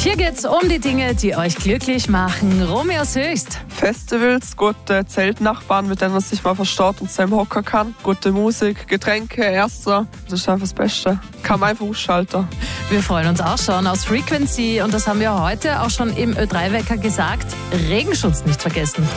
Hier geht's um die Dinge, die euch glücklich machen. Romeos Höchst. Festivals, gute Zeltnachbarn, mit denen man sich mal versteht und zusammen hocken kann. Gute Musik, Getränke, Essen. Das ist einfach das Beste. Kann man einfach ausschalten. Wir freuen uns auch schon aus Frequency und das haben wir heute auch schon im Ö3-Wecker gesagt. Regenschutz nicht vergessen.